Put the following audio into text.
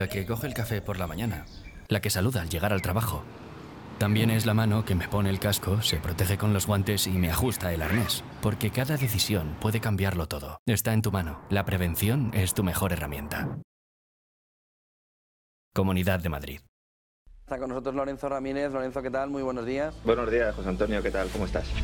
La que coge el café por la mañana. La que saluda al llegar al trabajo. También es la mano que me pone el casco, se protege con los guantes y me ajusta el arnés. Porque cada decisión puede cambiarlo todo. Está en tu mano. La prevención es tu mejor herramienta. Comunidad de Madrid. Está con nosotros Lorenzo Ramírez. Lorenzo, ¿qué tal? Muy buenos días. Buenos días, José Antonio, ¿qué tal? ¿Cómo estás?